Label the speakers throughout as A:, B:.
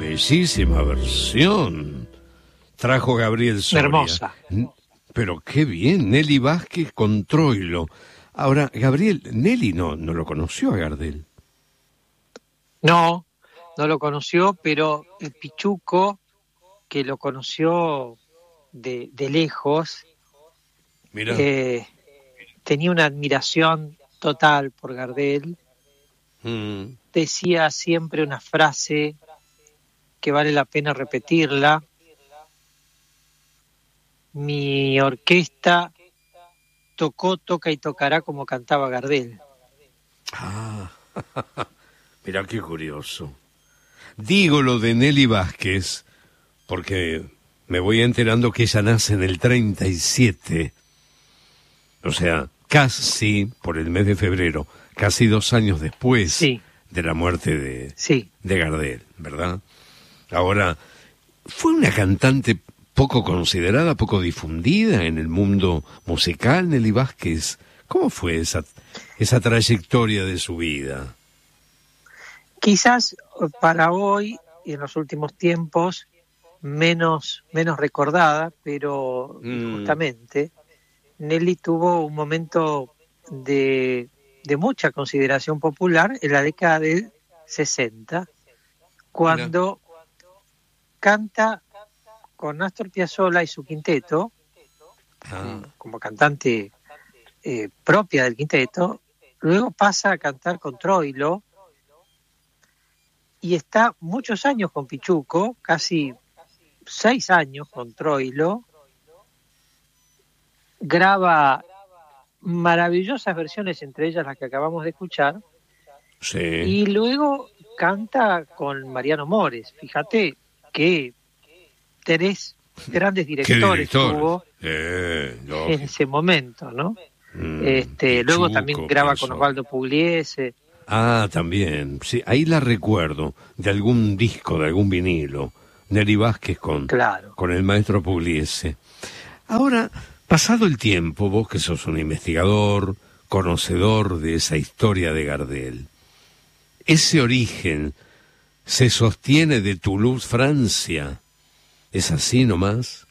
A: bellísima versión. Trajo Gabriel Soria.
B: Hermosa.
A: Pero qué bien, Nelly Vázquez con Troilo. Ahora, Gabriel, Nelly no lo conoció a Gardel.
B: No lo conoció, pero el Pichuco, que lo conoció de lejos,
A: Mirá.
B: tenía una admiración total por Gardel. Decía siempre una frase que vale la pena repetirla: mi orquesta tocó, toca y tocará como cantaba Gardel.
A: Ah, mirá qué curioso. Digo lo de Nelly Vázquez porque me voy enterando que ella nace en el 37. O sea, casi por el mes de febrero, casi 2 años después de la muerte de Gardel, ¿verdad? Ahora, fue una cantante poco considerada, poco difundida en el mundo musical, Nelly Vázquez. ¿Cómo fue esa trayectoria de su vida?
B: Quizás para hoy y en los últimos tiempos menos recordada, pero justamente Nelly tuvo un momento de mucha consideración popular en la década del 60, cuando canta con Astor Piazzolla y su quinteto, como cantante propia del quinteto. Luego pasa a cantar con Troilo y está muchos años con Pichuco, casi 6 años con Troilo. Graba maravillosas versiones, entre ellas las que acabamos de escuchar.
A: Sí.
B: Y luego canta con Mariano Mores. Fíjate que 3 grandes directores tuvo en ese momento, ¿no? Luego también graba con Osvaldo Pugliese.
A: Ah, también. Sí, ahí la recuerdo, de algún disco, de algún vinilo. Nelly Vázquez con el maestro Pugliese. Ahora, pasado el tiempo, vos que sos un investigador, conocedor de esa historia de Gardel, ese origen se sostiene de Toulouse, Francia. ¿Es así nomás?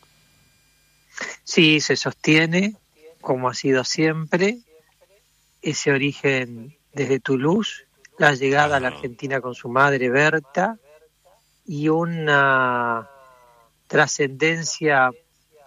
B: Sí, se sostiene, como ha sido siempre, ese origen desde Toulouse, la llegada a la Argentina con su madre Berta y una trascendencia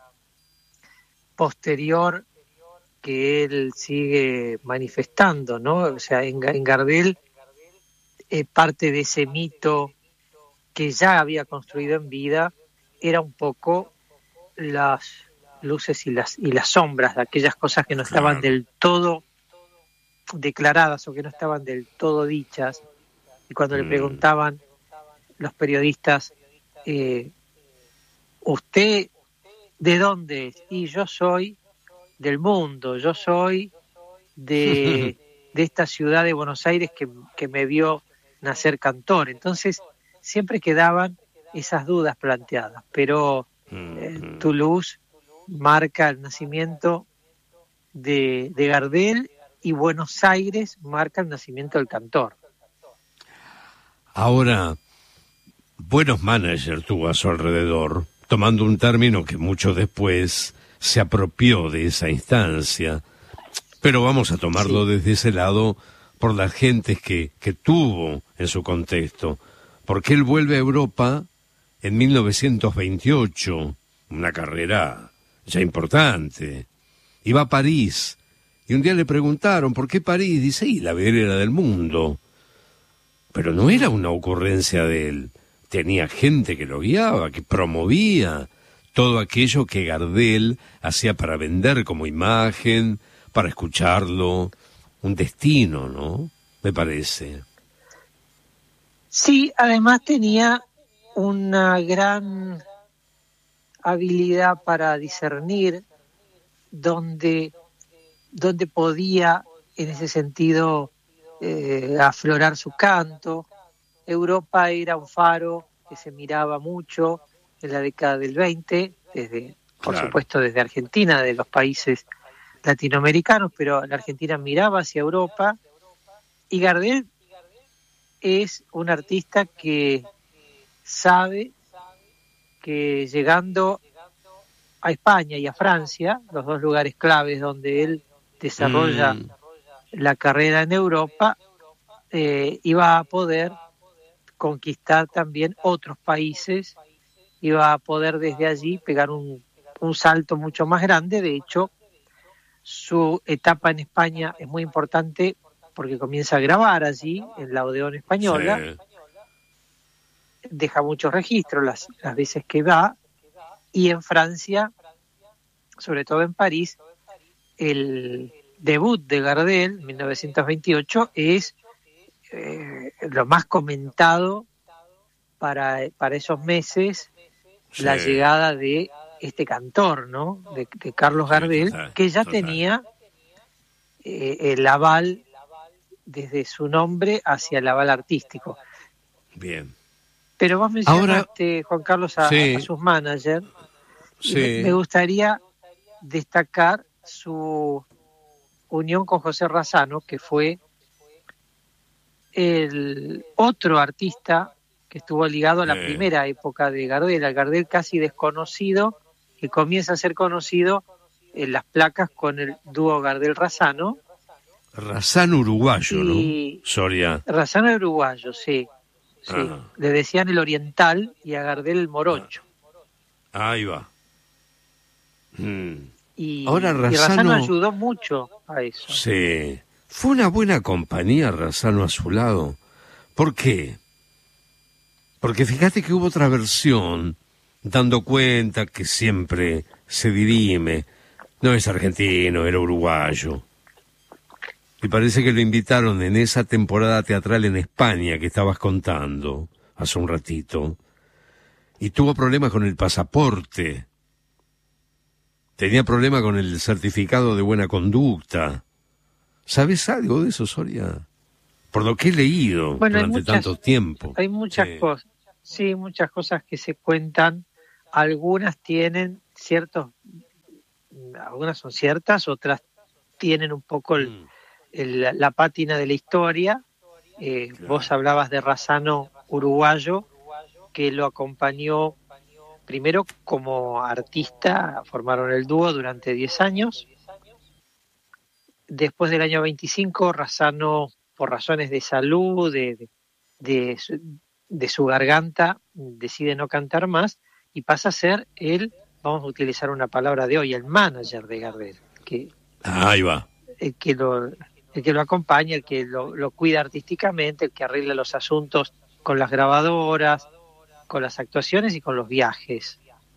B: posterior que él sigue manifestando, ¿no? O sea, en Gardel parte de ese mito que ya había construido en vida era un poco las luces y las sombras de aquellas cosas que no estaban del todo declaradas o que no estaban del todo dichas. Y cuando le preguntaban los periodistas, ¿usted de dónde es? Y yo soy del mundo, yo soy de esta ciudad de Buenos Aires que me vio nacer cantor. Entonces siempre quedaban esas dudas planteadas, pero Toulouse marca el nacimiento de Gardel y Buenos Aires marca el nacimiento del cantor.
A: Ahora, buenos managers tuvo a su alrededor, tomando un término que mucho después se apropió de esa instancia, pero vamos a tomarlo desde ese lado por las gentes que tuvo en su contexto, porque él vuelve a Europa en 1928, una carrera ya importante, y va a París, y un día le preguntaron, ¿por qué París? Dice, y la vidriera del mundo. Pero no era una ocurrencia de él, tenía gente que lo guiaba, que promovía todo aquello que Gardel hacía para vender como imagen, para escucharlo, un destino, ¿no? Me parece.
B: Sí, además tenía una gran habilidad para discernir dónde podía, en ese sentido, aflorar su canto. Europa era un faro que se miraba mucho en la década del 20, por supuesto desde Argentina, de los países latinoamericanos, pero la Argentina miraba hacia Europa, y Gardel es un artista que sabe que llegando a España y a Francia, los dos lugares claves donde él desarrolla la carrera en Europa, iba a poder conquistar también otros países, iba a poder desde allí pegar un salto mucho más grande. De hecho, su etapa en España es muy importante porque comienza a grabar allí en la Odeón española, sí. Deja muchos registros las veces que va, y en Francia, sobre todo en París, el debut de Gardel, 1928, es lo más comentado para esos meses, sí. La llegada de este cantor, ¿no? De Carlos Gardel, total, que ya tenía el aval desde su nombre hacia el aval artístico.
A: Bien.
B: Pero vos mencionaste, Juan Carlos, a sus managers. Sí. Me gustaría destacar su unión con José Razzano, que fue el otro artista que estuvo ligado a la primera época de Gardel, al Gardel casi desconocido, que comienza a ser conocido en las placas con el dúo Gardel-Razzano.
A: Razzano uruguayo, ¿no? Soria.
B: Razzano uruguayo, sí. Sí. Le decían el oriental y a Gardel el morocho.
A: Ahí va.
B: Y
A: ahora
B: Razzano ayudó mucho a eso.
A: Sí. Fue una buena compañía Razzano a su lado. ¿Por qué? Porque fíjate que hubo otra versión, dando cuenta que siempre se dirime. No es argentino, era uruguayo. Y parece que lo invitaron en esa temporada teatral en España que estabas contando hace un ratito. Y tuvo problemas con el pasaporte. Tenía problemas con el certificado de buena conducta. ¿Sabes algo de eso, Soria? Por lo que he leído durante tanto tiempo.
B: Hay muchas cosas. Sí, muchas cosas que se cuentan. Algunas tienen algunas son ciertas, otras tienen un poco la pátina de la historia. Claro. Vos hablabas de Razzano uruguayo, que lo acompañó primero como artista, formaron el dúo durante 10 años. Después del año 25, Razzano, por razones de salud, de su garganta, decide no cantar más y pasa a ser vamos a utilizar una palabra de hoy, el manager de Gardel.
A: Ahí va.
B: El que lo acompaña, el que lo cuida artísticamente, el que arregla los asuntos con las grabadoras, con las actuaciones y con los viajes.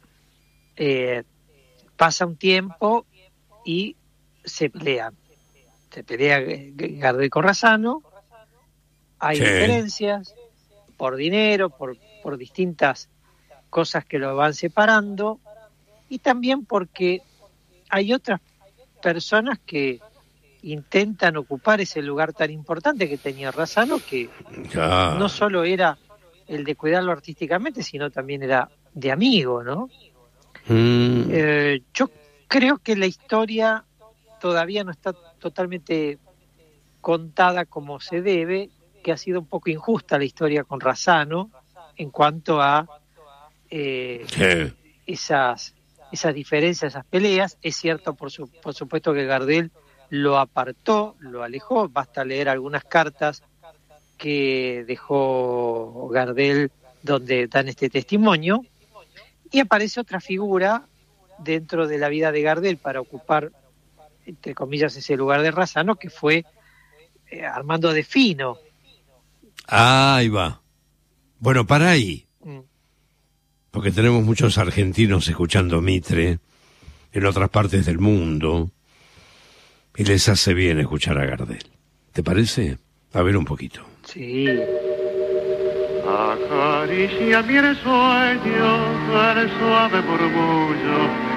B: Pasa un tiempo y se pelean. Se pelea Gardel con Razzano, hay diferencias por dinero, por distintas cosas que lo van separando, y también porque hay otras personas que intentan ocupar ese lugar tan importante que tenía Razzano, que no solo era el de cuidarlo artísticamente, sino también era de amigo, ¿no? Yo creo que la historia todavía no está totalmente contada como se debe, que ha sido un poco injusta la historia con Razzano en cuanto a esas diferencias, esas peleas. Es cierto, por supuesto, que Gardel lo apartó, lo alejó. Basta leer algunas cartas que dejó Gardel donde dan este testimonio, y aparece otra figura dentro de la vida de Gardel para ocupar, entre comillas, ese lugar de Razzano, que fue Armando de Fino.
A: Ahí va. Bueno, para ahí. Porque tenemos muchos argentinos escuchando Mitre en otras partes del mundo y les hace bien escuchar a Gardel. ¿Te parece? A ver un poquito.
B: Sí.
C: Acaricia mi sueño, el suave murmullo